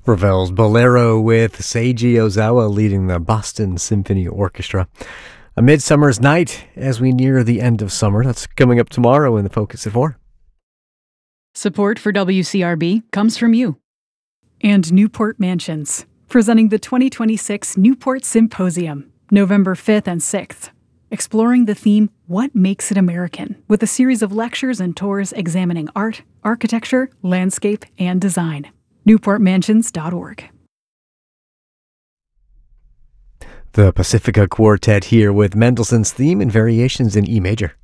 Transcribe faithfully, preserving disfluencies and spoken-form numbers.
Ravel's Bolero with Seiji Ozawa leading the Boston Symphony Orchestra. A Midsummer's Night as we near the end of summer. That's coming up tomorrow in the Focus at four. Support for W C R B comes from you. And Newport Mansions, presenting the twenty twenty-six Newport Symposium, November fifth and sixth. Exploring the theme, What Makes It American, with a series of lectures and tours examining art, architecture, landscape, and design. newport mansions dot org. The Pacifica Quartet here with Mendelssohn's Theme and variations in E major.